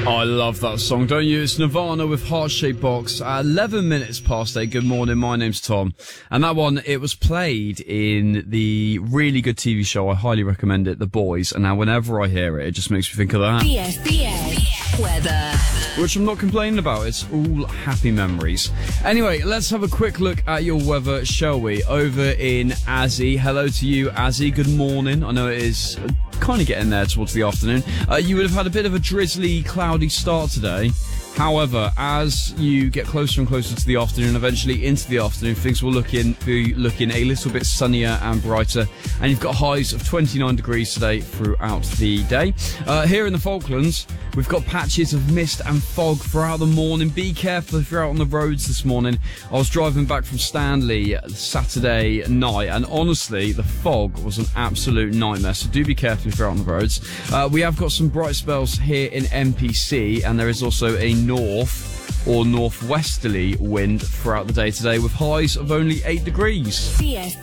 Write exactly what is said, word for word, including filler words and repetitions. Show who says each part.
Speaker 1: I love that song, don't you? It's Nirvana with Heart Shaped Box at eleven minutes past eight. Good morning, my name's Tom. And that one, it was played in the really good T V show, I highly recommend it, The Boys. And now whenever I hear it, it just makes me think of that.
Speaker 2: B S B S Weather.
Speaker 1: Which I'm not complaining about, it's all happy memories. Anyway, let's have a quick look at your weather, shall we? Over in Azzy. Hello to you, Azzy. Good morning. I know it is kind of getting there towards the afternoon. Uh, you would have had a bit of a drizzly, cloudy start today. However, as you get closer and closer to the afternoon, eventually into the afternoon, things will look in, be looking a little bit sunnier and brighter. And you've got highs of twenty-nine degrees today throughout the day. Uh, here in the Falklands, we've got patches of mist and fog throughout the morning. Be careful if you're out on the roads this morning. I was driving back from Stanley Saturday night, and honestly, the fog was an absolute nightmare. So do be careful if you're out on the roads. Uh, we have got some bright spells here in N P C, and there is also a north or northwesterly wind throughout the day today with highs of only eight degrees.
Speaker 2: B S